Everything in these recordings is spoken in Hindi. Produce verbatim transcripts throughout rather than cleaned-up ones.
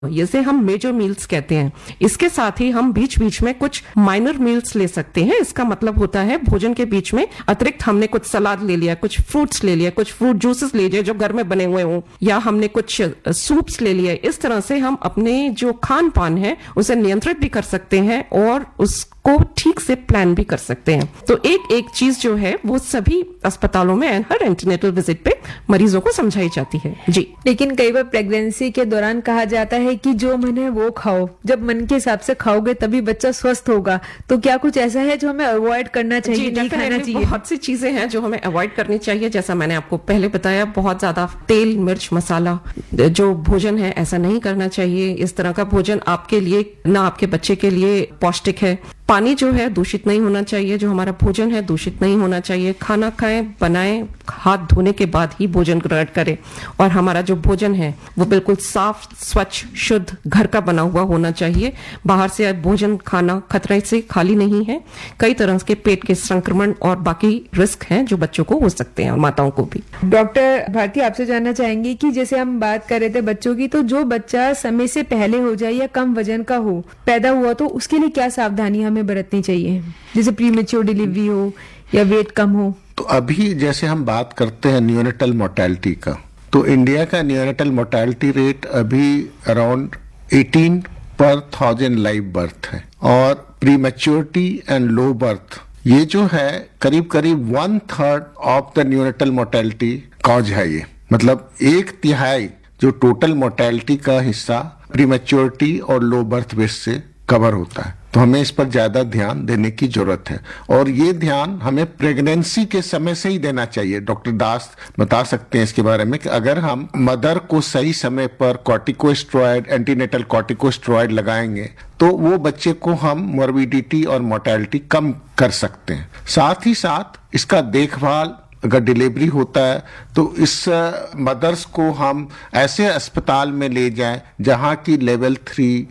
जैसे हम मेजर मील्स कहते हैं। इसके साथ ही हम बीच बीच में कुछ माइनर मील्स ले सकते हैं। इसका मतलब होता है भोजन के बीच में अतिरिक्त हमने कुछ सलाद ले लिया, कुछ फ्रूट्स ले लिया, कुछ फ्रूट जूसेस ले लिए जो घर में बने हुए हों, या हमने कुछ सूप्स ले लिए। इस तरह से हम अपने जो खान पान है उसे नियंत्रित भी कर सकते हैं और उसको ठीक से प्लान भी कर सकते हैं। तो एक एक चीज जो है वो सभी अस्पतालों में हर एंटीनेटल विजिट पे मरीजों को समझाई जाती है। जी, लेकिन कई बार प्रेगनेंसी के दौरान कहा जाता है कि जो मन है वो खाओ, जब मन के हिसाब से खाओगे तभी बच्चा स्वस्थ होगा। तो क्या कुछ ऐसा है जो हमें अवॉइड करना चाहिए, नहीं खाना चाहिए? बहुत सी चीजें हैं जो हमें अवॉइड करनी चाहिए। जैसा मैंने आपको पहले बताया, बहुत ज्यादा तेल, मिर्च, मसाला जो भोजन है ऐसा नहीं करना चाहिए। इस तरह का भोजन आपके लिए ना आपके बच्चे के लिए पौष्टिक है। पानी जो है दूषित नहीं होना चाहिए, जो हमारा भोजन है दूषित नहीं होना चाहिए। खाना खाएं, बनाएं, हाथ धोने के बाद ही भोजन ग्रहण करें। और हमारा जो भोजन है वो बिल्कुल साफ, स्वच्छ, शुद्ध घर का बना हुआ होना चाहिए। बाहर से भोजन खाना खतरे से खाली नहीं है। कई तरह के पेट के संक्रमण और बाकी रिस्क हैं जो बच्चों को हो सकते हैं और माताओं को भी। डॉक्टर भारती, आपसे जानना चाहेंगे कि जैसे हम बात कर रहे थे बच्चों की, तो जो बच्चा समय से पहले हो जाए या कम वजन का हो, पैदा हुआ, तो उसके लिए क्या सावधानी हमें बरतनी चाहिए? जैसे प्रीमेच्योर डिलीवरी हो या वेट कम हो। तो अभी जैसे हम बात करते हैं न्यूनेटल मोर्टेलिटी का, तो इंडिया का न्यूनेटल मोर्टेलिटी रेट अभी अराउंड अठारह पर थाउजेंड लाइव बर्थ है। और प्रीमेच्योरिटी एंड लो बर्थ ये जो है करीब करीब one third of the neonatal mortality cause है। ये मतलब एक तिहाई जो टोटल मोर्टेलिटी का हिस्सा प्रीमेच्योरिटी और लो बर्थ बेस से कवर होता है। तो हमें इस पर ज्यादा ध्यान देने की जरूरत है और ये ध्यान हमें प्रेगनेंसी के समय से ही देना चाहिए। डॉक्टर दास बता सकते हैं इसके बारे में कि अगर हम मदर को सही समय पर कॉर्टिकोस्टेरॉइड, एंटीनेटल कॉर्टिकोस्टेरॉइड लगाएंगे तो वो बच्चे को हम मोर्बिडिटी और मोर्टेलिटी कम कर सकते हैं। साथ ही साथ इसका देखभाल, अगर डिलीवरी होता है तो इस मदर्स को हम ऐसे अस्पताल में ले जाएं जहां की लेवल थ्री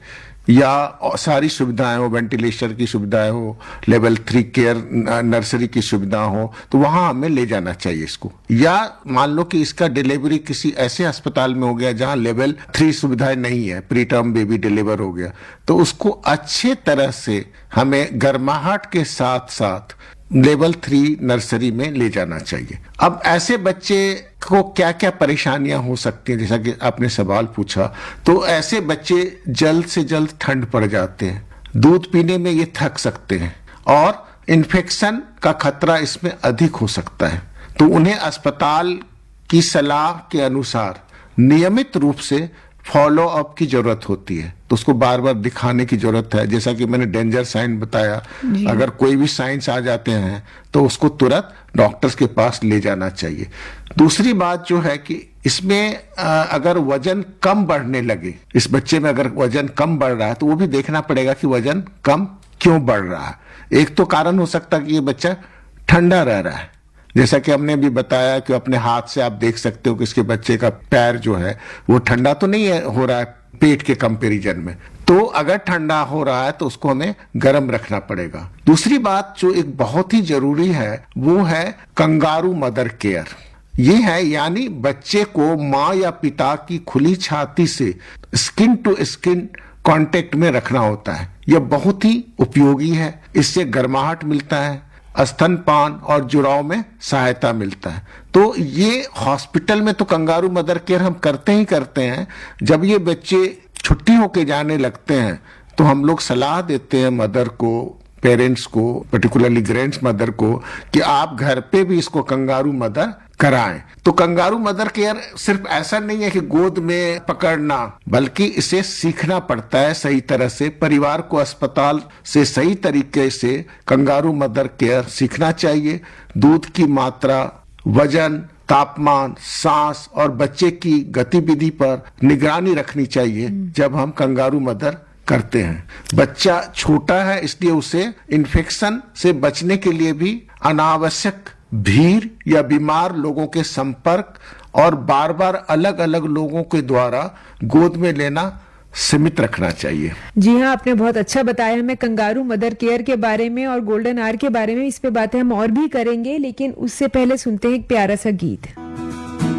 या सारी सुविधाएं हो, वेंटिलेशन की सुविधाएं हो, लेवल थ्री केयर नर्सरी की सुविधा हो, तो वहां हमें ले जाना चाहिए इसको। या मान लो कि इसका डिलीवरी किसी ऐसे अस्पताल में हो गया जहां लेवल थ्री सुविधाएं नहीं है, प्री टर्म बेबी डिलीवर हो गया, तो उसको अच्छे तरह से हमें गर्माहट के साथ साथ लेवल थ्री नर्सरी में ले जाना चाहिए। अब ऐसे बच्चे को क्या क्या परेशानियां हो सकती हैं, जैसा कि आपने सवाल पूछा, तो ऐसे बच्चे जल्द से जल्द ठंड पड़ जाते हैं, दूध पीने में ये थक सकते हैं और इन्फेक्शन का खतरा इसमें अधिक हो सकता है। तो उन्हें अस्पताल की सलाह के अनुसार नियमित रूप से फॉलो अप की जरूरत होती है। तो उसको बार बार दिखाने की जरूरत है। जैसा कि मैंने डेंजर साइन बताया, अगर कोई भी साइंस आ जाते हैं तो उसको तुरंत डॉक्टर्स के पास ले जाना चाहिए। दूसरी बात जो है कि इसमें अगर वजन कम बढ़ने लगे, इस बच्चे में अगर वजन कम बढ़ रहा है तो वो भी देखना पड़ेगा कि वजन कम क्यों बढ़ रहा है। एक तो कारण हो सकता है कि ये बच्चा ठंडा रह रहा है, जैसा कि हमने भी बताया कि अपने हाथ से आप देख सकते हो कि इसके बच्चे का पैर जो है वो ठंडा तो नहीं है, हो रहा है पेट के कंपैरिजन में। तो अगर ठंडा हो रहा है तो उसको हमें गर्म रखना पड़ेगा। दूसरी बात जो एक बहुत ही जरूरी है वो है कंगारू मदर केयर। ये है यानी बच्चे को माँ या पिता की खुली छाती से स्किन टू स्किन कांटेक्ट में रखना होता है। यह बहुत ही उपयोगी है। इससे गर्माहट मिलता है, स्तनपान और जुड़ाव में सहायता मिलता है। तो ये हॉस्पिटल में तो कंगारू मदर केयर हम करते ही करते हैं। जब ये बच्चे छुट्टी होके जाने लगते हैं तो हम लोग सलाह देते हैं मदर को, पेरेंट्स को, पर्टिकुलरली ग्रैंड मदर को, कि आप घर पे भी इसको कंगारू मदर कराएं। तो कंगारू मदर केयर सिर्फ ऐसा नहीं है कि गोद में पकड़ना, बल्कि इसे सीखना पड़ता है सही तरह से। परिवार को अस्पताल से सही तरीके से कंगारू मदर केयर सीखना चाहिए। दूध की मात्रा, वजन, तापमान, सांस और बच्चे की गतिविधि पर निगरानी रखनी चाहिए जब हम कंगारू मदर करते हैं। बच्चा छोटा है इसलिए उसे इन्फेक्शन से बचने के लिए भी अनावश्यक भीड़ या बीमार लोगों के संपर्क और बार बार अलग अलग लोगों के द्वारा गोद में लेना सीमित रखना चाहिए। जी हाँ, आपने बहुत अच्छा बताया हमें कंगारू मदर केयर के बारे में और गोल्डन आवर के बारे में। इस पे बातें हम और भी करेंगे, लेकिन उससे पहले सुनते हैं एक प्यारा सा गीत।